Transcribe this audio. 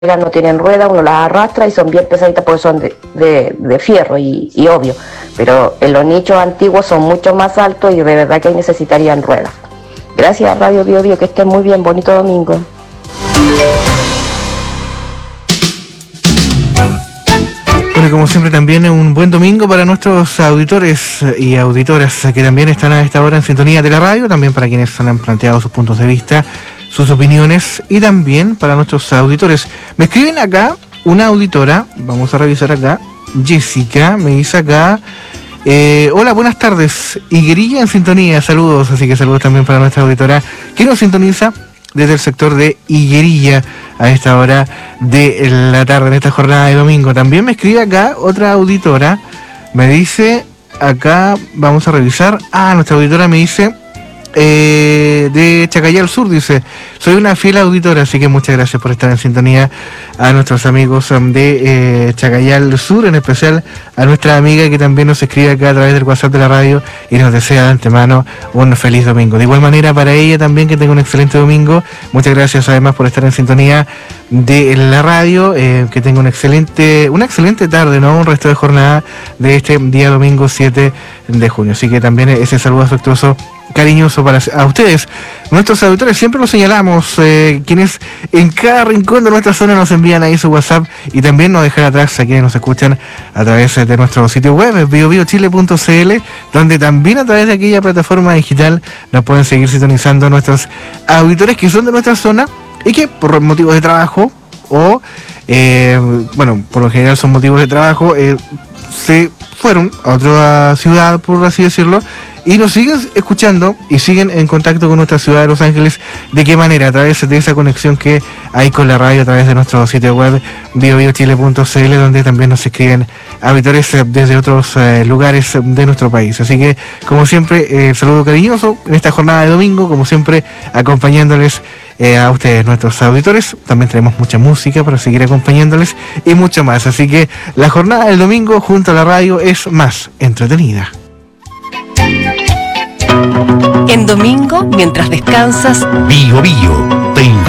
no tienen ruedas, uno las arrastra y son bien pesaditas porque son de fierro y obvio, pero en los nichos antiguos son mucho más altos y de verdad que ahí necesitarían ruedas. Gracias Radio Bio Bio, que estén muy bien, bonito domingo. Bueno, como siempre también un buen domingo para nuestros auditores y auditoras que también están a esta hora en sintonía de la radio, también para quienes han planteado sus puntos de vista, sus opiniones y también para nuestros auditores. Me escriben acá una auditora, vamos a revisar acá, Jessica, me dice acá, hola, buenas tardes, Higuerilla en sintonía, saludos, así que saludos también para nuestra auditora que nos sintoniza desde el sector de Higuerilla a esta hora de la tarde, en esta jornada de domingo. También me escribe acá otra auditora, me dice, acá vamos a revisar, nuestra auditora me dice, de Chacayal Sur, dice, soy una fiel auditora, así que muchas gracias por estar en sintonía a nuestros amigos de Chacayal Sur, en especial a nuestra amiga que también nos escribe acá a través del WhatsApp de la radio y nos desea de antemano un feliz domingo. De igual manera para ella también, que tenga un excelente domingo. Muchas gracias además por estar en sintonía de la radio, que tenga una excelente tarde, ¿no? Un resto de jornada de este día domingo 7 de junio. Así que también ese saludo afectuoso, cariñoso a ustedes, nuestros auditores. Siempre lo señalamos, quienes en cada rincón de nuestra zona nos envían ahí su WhatsApp, y también no dejar atrás a quienes nos escuchan a través de nuestro sitio web, biobiochile.cl, donde también a través de aquella plataforma digital nos pueden seguir sintonizando nuestros auditores que son de nuestra zona y que por motivos de trabajo o, por lo general son motivos de trabajo, se fueron a otra ciudad, por así decirlo, y nos siguen escuchando y siguen en contacto con nuestra ciudad de Los Ángeles. ¿De qué manera? A través de esa conexión que hay con la radio, a través de nuestro sitio web biobiochile.cl, donde también nos escriben auditores desde otros lugares de nuestro país. Así que, como siempre, saludo cariñoso en esta jornada de domingo, como siempre, acompañándoles a ustedes, nuestros auditores. También tenemos mucha música para seguir acompañándoles y mucho más. Así que la jornada del domingo junto a la radio es más entretenida. En domingo, mientras descansas, Bio Bio te